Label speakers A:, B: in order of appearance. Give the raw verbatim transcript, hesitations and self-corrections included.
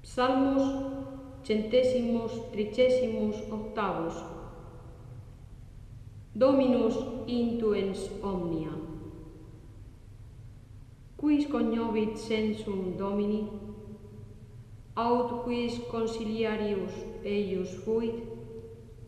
A: Salmos centésimos trigésimos octavos. Dominus intuens omnia. Quis connovit sensum Domini? Aut quis consiliarius eius fuit?